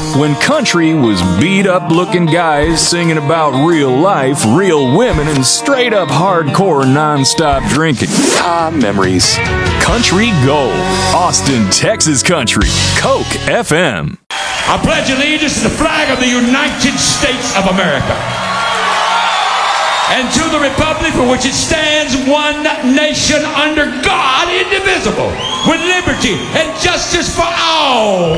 when country was beat up looking guys singing about real life, real women, and straight up hardcore non-stop drinking. Ah, memories. Country Gold. Austin, Texas country. Coke FM. I pledge allegiance to the flag of the United States of America and to the republic for which it stands, one nation under God, indivisible, with liberty and justice for all.